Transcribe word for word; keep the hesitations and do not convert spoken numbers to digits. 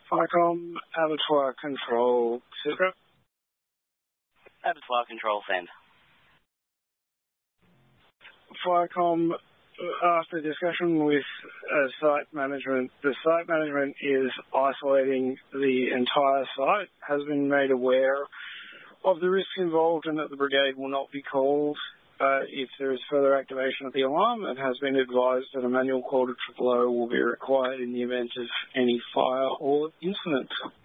FICOM, Abattoir Control, Citra. Abattoir Control, send. FICOM, after discussion with uh, site management, the site management is isolating the entire site, has been made aware of the risks involved and that the brigade will not be called uh, if there is further activation of the alarm, and has been advised that a manual call to triple O will be required in the event of any fire or incident.